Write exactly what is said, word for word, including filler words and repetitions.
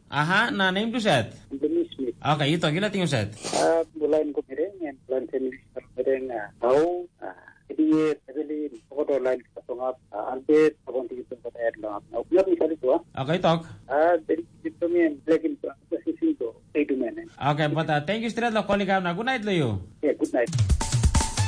Aha, na name to set. Dennis Smith. Okay, ito gila tingin set. Ah, mulain ko mereng, yan plan sandwich mereng ah, tahu ah, jadi sebeli foto line katongap albet abang tinggi tempat air lang. Nah, upiak misalnya tu ah. Okay, talk. Ah, dari itu men lekin tu sisi tu itu men. Okay, but uh, thank you straight lo calling up na. Good night lo you. Yeah, good night.